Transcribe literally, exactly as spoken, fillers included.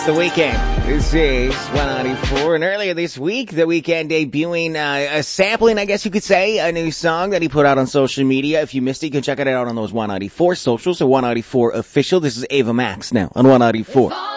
The Weeknd. This is one ninety-four, and earlier this week, The Weeknd debuting uh, a sampling, I guess you could say, a new song that he put out on social media. If you missed it, you can check it out on those one ninety-four socials, or one ninety-four official. This is Ava Max now on one ninety-four.